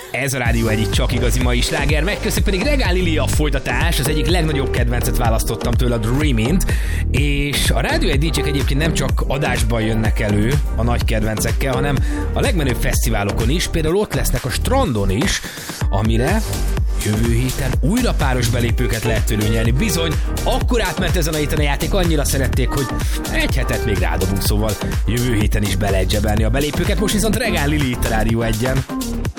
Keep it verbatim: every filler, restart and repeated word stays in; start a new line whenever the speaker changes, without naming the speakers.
Ez a Rádió egyik csak igazi mai sláger, megköszönjük pedig Regál Lili a folytatás, az egyik legnagyobb kedvencet választottam tőle, a Dreamint, és a Rádió egy dé jék egyébként nem csak adásban jönnek elő a nagy kedvencekkel, hanem a legmenőbb fesztiválokon is, például ott lesznek a Strandon is, amire jövő héten újra páros belépőket lehet tőlük nyerni. Bizony, akkor átment ezen a héten a játék, annyira szerették, hogy egy hetet még rádobunk, szóval jövő héten is be lehet zsebelni a belépőket. Most viszont Regál Lili itt a Rádió egyen.